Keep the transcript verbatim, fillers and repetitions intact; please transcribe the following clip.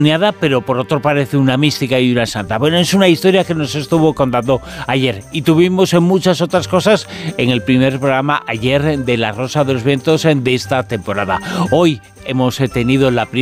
pero por otro parece una mística y una santa. Bueno, es una historia que nos estuvo contando ayer y tuvimos en muchas otras cosas en el primer programa ayer de La Rosa de los Vientos de esta temporada. Hoy hemos tenido la primera